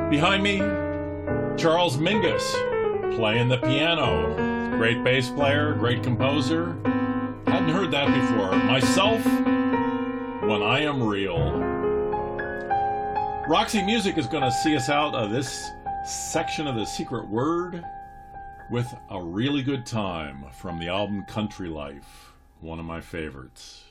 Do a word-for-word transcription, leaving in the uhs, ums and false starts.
Behind me, Charles Mingus playing the piano. Great bass player, great composer. Hadn't heard that before. Myself, When I Am Real. Roxy Music is going to see us out of this section of The Secret Word with a really good time from the album Country Life, one of my favorites.